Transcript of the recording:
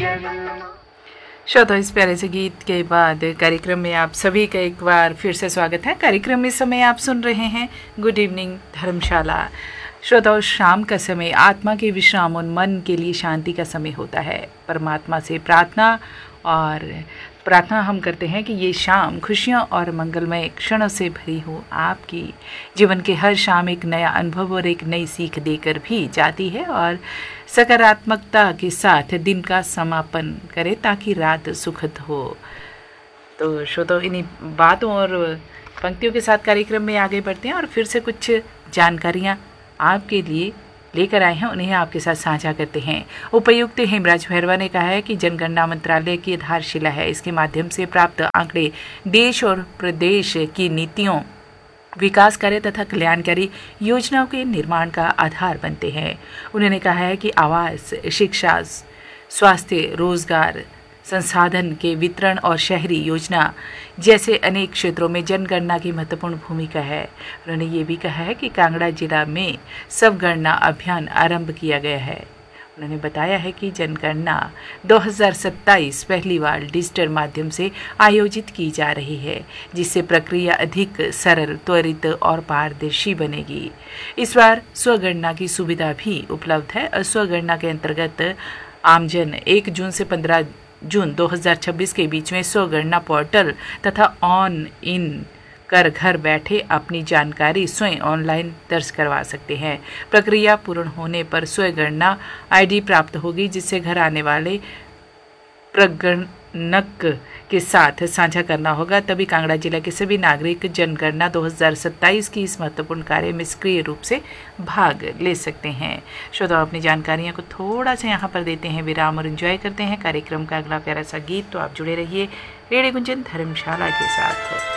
श्रोताओ, इस प्यारे से गीत के बाद कार्यक्रम में आप सभी का एक बार फिर से स्वागत है। कार्यक्रम में समय आप सुन रहे हैं गुड इवनिंग धर्मशाला। श्रोताओं, शाम का समय आत्मा के विश्राम और मन के लिए शांति का समय होता है। परमात्मा से प्रार्थना हम करते हैं कि ये शाम खुशियों और मंगलमय क्षणों से भरी हो। आपकी जीवन के हर शाम एक नया अनुभव और एक नई सीख देकर भी जाती है और सकारात्मकता के साथ दिन का समापन करे ताकि रात सुखद हो। तो श्रोताओ, इन्हीं बातों और पंक्तियों के साथ कार्यक्रम में आगे बढ़ते हैं और फिर से कुछ जानकारियाँ आपके लिए लेकर आए हैं, उन्हें आपके साथ साझा करते हैं। उपायुक्त हेमराज भैरवा ने कहा है कि जनगणना मंत्रालय की आधारशिला है। इसके माध्यम से प्राप्त आंकड़े देश और प्रदेश की नीतियों, विकास कार्य तथा कल्याणकारी योजनाओं के निर्माण का आधार बनते हैं। उन्होंने कहा है कि आवास, शिक्षा, स्वास्थ्य, रोजगार, संसाधन के वितरण और शहरी योजना जैसे अनेक क्षेत्रों में जनगणना की महत्वपूर्ण भूमिका है। उन्होंने ये भी कहा है कि कांगड़ा जिला में सबगणना अभियान आरंभ किया गया है। उन्होंने बताया है कि जनगणना 2027 पहली बार डिजिटल माध्यम से आयोजित की जा रही है, जिससे प्रक्रिया अधिक सरल, त्वरित और पारदर्शी बनेगी। इस बार स्वगणना की सुविधा भी उपलब्ध है और स्वगणना के अंतर्गत आमजन 1 जून से 15 जून 2026 के बीच में स्वगणना पोर्टल तथा ऑन इन कर घर बैठे अपनी जानकारी स्वयं ऑनलाइन दर्ज करवा सकते हैं। प्रक्रिया पूर्ण होने पर स्वगणना आईडी प्राप्त होगी, जिससे घर आने वाले प्रगणक के साथ साझा करना होगा। तभी कांगड़ा जिला के सभी नागरिक जनगणना 2027 की इस महत्वपूर्ण कार्य में सक्रिय रूप से भाग ले सकते हैं। श्रोताओ, अपनी जानकारियों को थोड़ा सा यहाँ पर देते हैं विराम और एंजॉय करते हैं कार्यक्रम का अगला प्यारा सा गीत। तो आप जुड़े रहिए रेडियो गुंजन धर्मशाला के साथ।